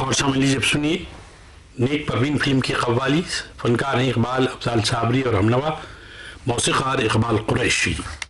और समझ लीजिए, सुनिए। नेक परवीन फिल्म की कव्वाली, फनकार हैं इकबाल अफजाल साबरी और हमनवा, मौसीक़ार इकबाल कुरैशी।